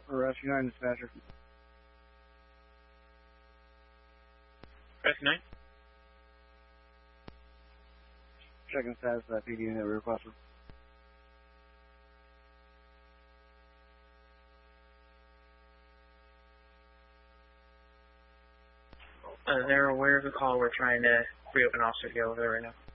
for Rescue 9 dispatcher. Rescue 9? Checking status of that PD unit we requested. They're aware of the call. We're trying to reopen officer to get over there right now.